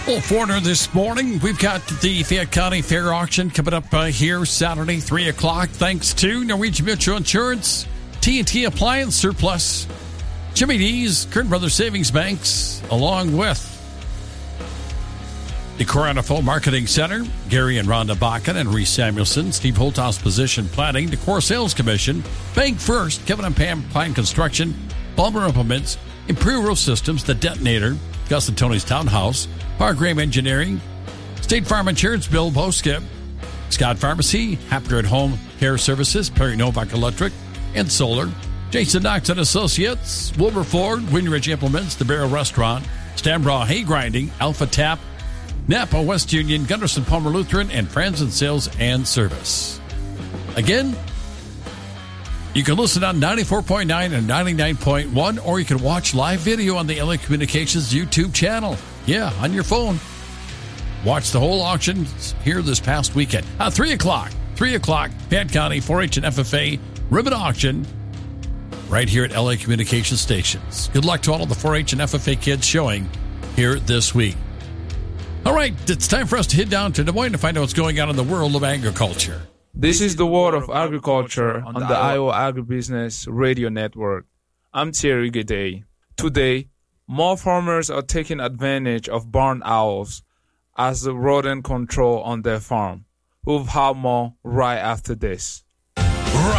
Well, Foreigner this morning, we've got the Fayette County Fair Auction coming up here Saturday, 3 o'clock, thanks to Norwegian Mutual Insurance, T&T Appliance Surplus, Jimmy D's, Kern Brothers Savings Banks, along with the Coronafo Marketing Center, Gary and Rhonda Bakken and Reese Samuelson, Steve Holthouse Position Planning, the Core Sales Commission, Bank First, Kevin and Pam Pine Construction, Balmer Implements, Imperial Systems, The Detonator, Gus and Tony's Townhouse, Pargrave Engineering, State Farm Insurance, Bill Boskip, Scott Pharmacy, Hapgood Home Care Services, Perry Novak Electric, and Solar, Jason Knox and Associates, Wilberford, Windridge Implements, The Barrel Restaurant, Stambraw Hay Grinding, Alpha Tap, Napa West Union, Gunderson Palmer Lutheran, and Friends in Sales and Service. Again, you can listen on 94.9 and 99.1, or you can watch live video on the LA Communications YouTube channel. Yeah, on your phone. Watch the whole auction here this past weekend. 3 o'clock, Fayette County 4-H and FFA Ribbon Auction right here at LA Communications Stations. Good luck to all of the 4-H and FFA kids showing here this week. All right, it's time for us to head down to Des Moines to find out what's going on in the world of agriculture. This is the World of Agriculture on the Iowa Agribusiness Radio Network. I'm Thierry Gede. Today, more farmers are taking advantage of barn owls as the rodent control on their farm. We'll have more right after this.